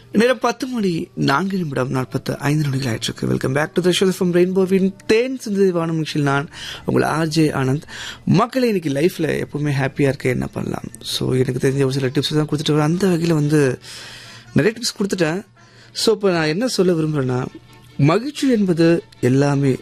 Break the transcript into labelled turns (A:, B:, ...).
A: நேரம் 10:04:45 ஆயிடுச்சு. Welcome back to the show from ரெயின்போவின் தேன் சிந்ததை வானம் நிகழ்ச்சியில் நான் உங்கள் ஆர்ஜே ஆனந்த். மக்களே, இன்னைக்கு லைஃப்பில் எப்போவுமே ஹாப்பியாக இருக்க என்ன பண்ணலாம்? ஸோ எனக்கு தெரிஞ்ச ஒரு சில டிப்ஸ் தான் கொடுத்துட்டு வரேன். அந்த வகையில் நிறைய டிப்ஸ் கொடுத்துட்டேன். ஸோ இப்போ நான் என்ன சொல்ல விரும்புகிறேன்னா, மகிழ்ச்சி என்பது எல்லாமே